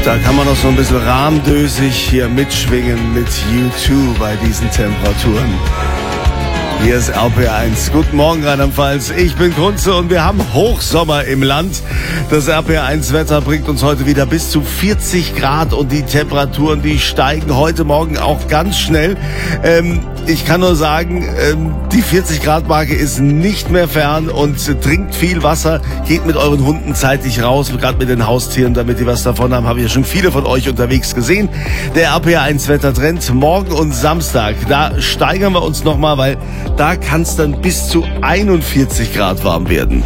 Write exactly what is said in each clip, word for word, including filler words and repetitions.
Da kann man noch so ein bisschen rahmdösig hier mitschwingen mit U zwei bei diesen Temperaturen. Hier ist R P R eins. Guten Morgen, Rheinland-Pfalz. Ich bin Kunze und wir haben Hochsommer im Land. Das R P R eins Wetter bringt uns heute wieder bis zu vierzig Grad und die Temperaturen, die steigen heute Morgen auch ganz schnell. Ähm, ich kann nur sagen, ähm, die vierzig Grad Marke ist nicht mehr fern und äh, trinkt viel Wasser. Geht mit euren Hunden zeitig raus, gerade mit den Haustieren, damit die was davon haben. Habe ich ja schon viele von euch unterwegs gesehen. Der R P R eins Wettertrend morgen und Samstag. Da steigern wir uns nochmal, weil da kann es dann bis zu einundvierzig Grad warm werden.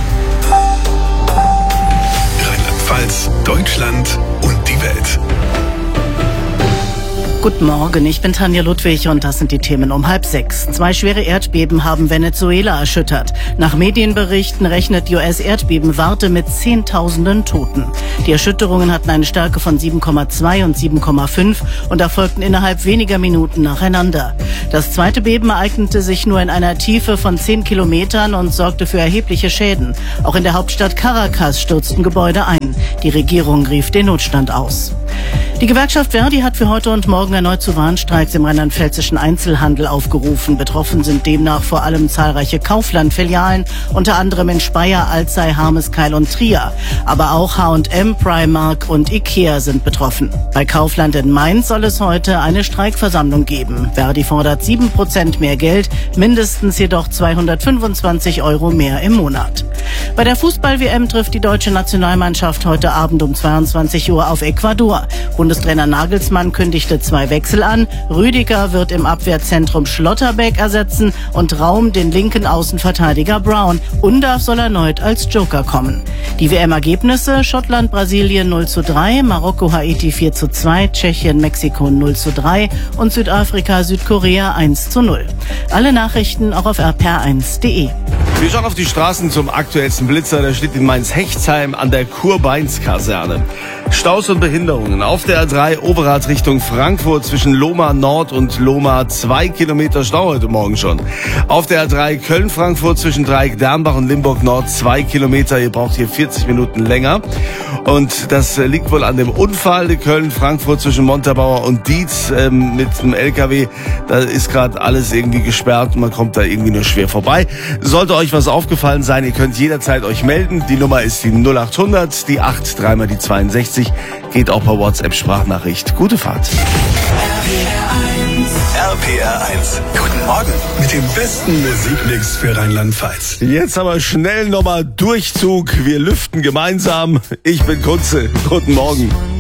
Rheinland-Pfalz, Deutschland und die Welt. Guten Morgen, ich bin Tanja Ludwig und das sind die Themen um halb sechs. Zwei schwere Erdbeben haben Venezuela erschüttert. Nach Medienberichten rechnet die U S-Erdbebenwarte mit Zehntausenden Toten. Die Erschütterungen hatten eine Stärke von sieben Komma zwei und sieben Komma fünf und erfolgten innerhalb weniger Minuten nacheinander. Das zweite Beben ereignete sich nur in einer Tiefe von zehn Kilometern und sorgte für erhebliche Schäden. Auch in der Hauptstadt Caracas stürzten Gebäude ein. Die Regierung rief den Notstand aus. Die Gewerkschaft Verdi hat für heute und morgen erneut zu Warnstreiks im rheinland-pfälzischen Einzelhandel aufgerufen. Betroffen sind demnach vor allem zahlreiche Kaufland-Filialen, unter anderem in Speyer, Alzey, Harmeskeil und Trier. Aber auch H und M, Primark und Ikea sind betroffen. Bei Kaufland in Mainz soll es heute eine Streikversammlung geben. Verdi fordert sieben Prozent mehr Geld, mindestens jedoch zweihundertfünfundzwanzig Euro mehr im Monat. Bei der Fußball-W M trifft die deutsche Nationalmannschaft heute Abend um zweiundzwanzig Uhr auf Ecuador. Bundestrainer Nagelsmann kündigte zwei Wechsel an. Rüdiger wird im Abwehrzentrum Schlotterbeck ersetzen und Raum den linken Außenverteidiger Brown. Undarf soll erneut als Joker kommen. Die W M-Ergebnisse: Schottland, Brasilien null zu drei, Marokko, Haiti vier zu zwei, Tschechien, Mexiko null zu drei und Südafrika, Südkorea eins zu null. Alle Nachrichten auch auf r p r eins punkt d e. Wir schauen auf die Straßen zum aktuellsten Blitzer. Der steht in Mainz-Hechtsheim an der Kurbeins-Kaserne. Staus und Behinderungen auf der R drei Overath Richtung Frankfurt zwischen Lohmar Nord und Lohmar. Zwei Kilometer Stau heute Morgen schon. Auf der R drei Köln-Frankfurt zwischen Dreieck-Dernbach und Limburg Nord. Zwei Kilometer. Ihr braucht hier vierzig Minuten länger. Und das liegt wohl an dem Unfall. Köln-Frankfurt zwischen Montabaur und Dietz ähm, mit dem L K W. Da ist gerade alles irgendwie gesperrt und man kommt da irgendwie nur schwer vorbei. Sollte euch was aufgefallen sein, ihr könnt jederzeit euch melden. Die Nummer ist die null acht hundert, die acht, dreimal die zweiundsechzig. Geht auch per WhatsApp-Sprachnachricht. Gute Fahrt. R P R eins. Guten Morgen mit dem besten Musikmix für Rheinland-Pfalz. Jetzt aber schnell nochmal Durchzug. Wir lüften gemeinsam. Ich bin Kunze. Guten Morgen.